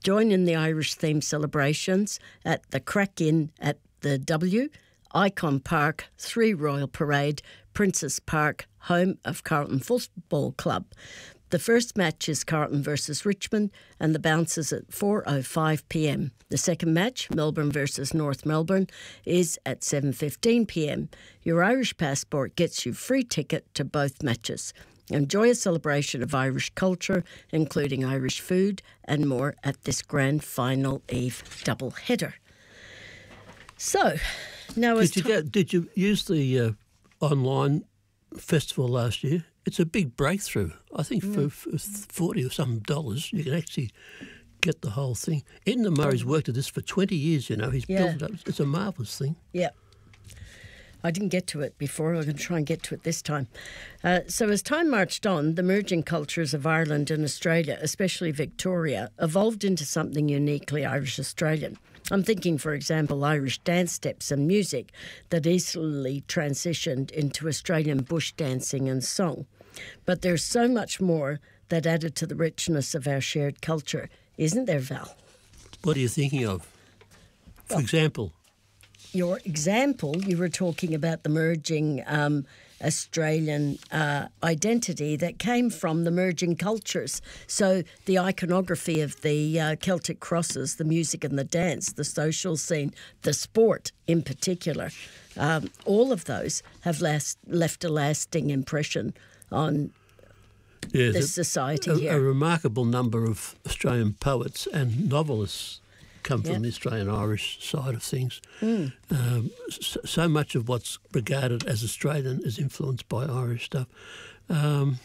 Join in the Irish-themed celebrations at the Crack Inn at the W, Icon Park, 3 Royal Parade, Princess Park, home of Carlton Football Club. The first match is Carlton versus Richmond, and the bounce is at 4:05 p.m. The second match, Melbourne versus North Melbourne, is at 7:15 p.m. Your Irish passport gets you free ticket to both matches. Enjoy a celebration of Irish culture, including Irish food and more at this grand final eve doubleheader. So, now did you use the online festival last year? It's a big breakthrough. I think for $40 or some dollars, you can actually get the whole thing. Edna Murray's worked at this for 20 years, you know. He's built it up. It's a marvellous thing. Yeah. I didn't get to it before. I'm going to try and get to it this time. So as time marched on, the merging cultures of Ireland and Australia, especially Victoria, evolved into something uniquely Irish-Australian. I'm thinking, for example, Irish dance steps and music that easily transitioned into Australian bush dancing and song. But there's so much more that added to the richness of our shared culture, isn't there, Val? What are you thinking of? For example? Your example, you were talking about the merging Australian identity that came from the merging cultures. So the iconography of the Celtic crosses, the music and the dance, the social scene, the sport in particular, all of those have left a lasting impression on this society here. A remarkable number of Australian poets and novelists come from the Australian-Irish side of things. So much of what's regarded as Australian is influenced by Irish stuff. Do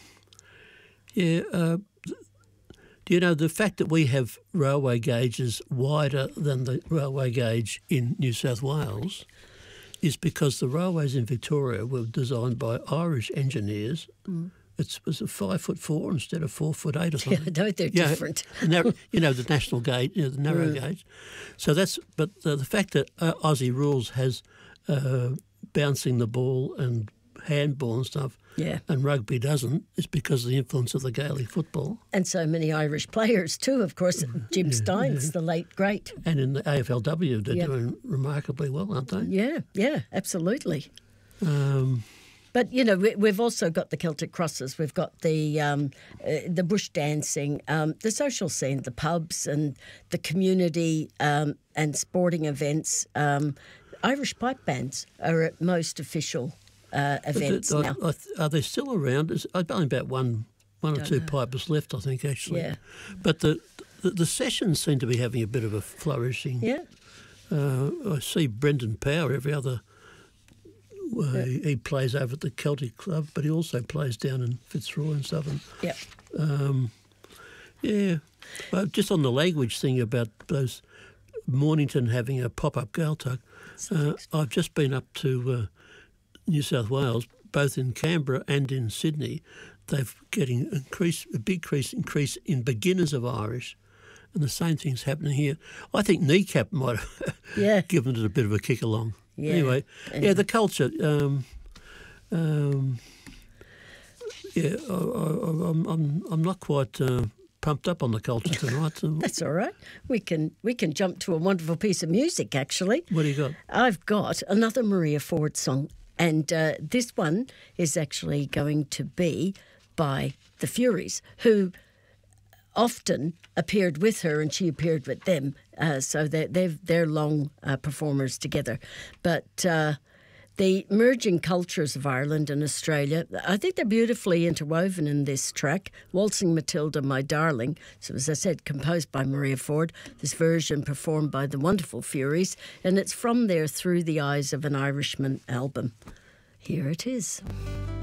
you know, the fact that we have railway gauges wider than the railway gauge in New South Wales is because the railways in Victoria were designed by Irish engineers. It was a 5'4" instead of 4'8" or something. Yeah, no, they're different. You know, the national gauge, the narrow gauge. So that's. But the fact that Aussie Rules has bouncing the ball and handball and stuff, and rugby doesn't, is because of the influence of the Gaelic football. And so many Irish players too, of course. Jim Steins, the late great. And in the AFLW, they're doing remarkably well, aren't they? Yeah, absolutely. But, you know, we've also got the Celtic crosses. We've got the bush dancing, the social scene, the pubs and the community and sporting events. Irish pipe bands are at most official events now. Are they still around? I've only about one or two pipers left, I think, actually. Yeah. But the sessions seem to be having a bit of a flourishing. Yeah. I see Brendan Power every other... He plays over at the Celtic Club, but he also plays down in Fitzroy and stuff. But just on the language thing about those Mornington having a pop-up Gaeltacht, I've just been up to New South Wales, both in Canberra and in Sydney. They've getting a big increase in beginners of Irish. And the same thing's happening here. I think Kneecap might have given it a bit of a kick along. Yeah. Anyway, the culture. I'm not quite pumped up on the culture tonight. So. That's all right. We can jump to a wonderful piece of music. Actually, what do you got? I've got another Maria Ford song, and this one is actually going to be by the Furies, who often appeared with her and she appeared with them. So they're long performers together. But the merging cultures of Ireland and Australia, I think they're beautifully interwoven in this track. Waltzing Matilda, My Darling. So as I said, composed by Maria Ford. This version performed by the wonderful Furies. And it's from their Through the Eyes of an Irishman album. Here it is.